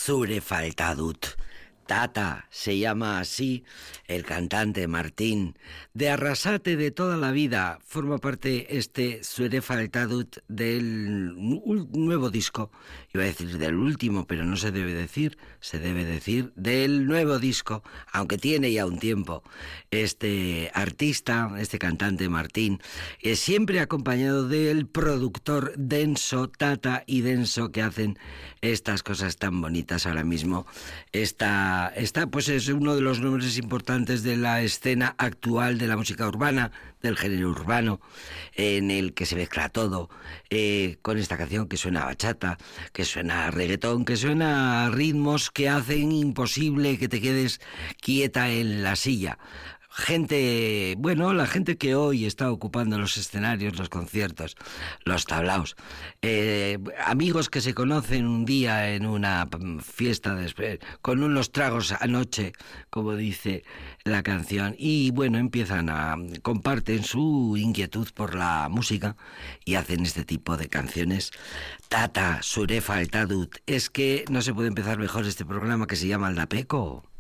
Zure faltadut. Tata, se llama así el cantante Martín, de Arrasate de toda la vida. Forma parte Zure faltadut del nuevo disco. Iba a decir del último, pero no se debe decir, se debe decir del nuevo disco, aunque tiene ya un tiempo. Este artista, este cantante Martín, es siempre acompañado del productor Denso, Tata y Denso, que hacen estas cosas tan bonitas ahora mismo. Esta pues es uno de los nombres importantes de la escena actual de la música urbana, del género urbano, en el que se mezcla todo, con esta canción que suena a bachata, que suena a reggaetón, que suena a ritmos que hacen imposible que te quedes quieta en la silla. Gente, bueno, la gente que hoy está ocupando los escenarios, los conciertos, los tablaos, amigos que se conocen un día en una fiesta con unos tragos anoche, como dice la canción, y bueno, comparten su inquietud por la música y hacen este tipo de canciones. Tata, Zure faltadut. Es que no se puede empezar mejor este programa, que se llama Aldapeco.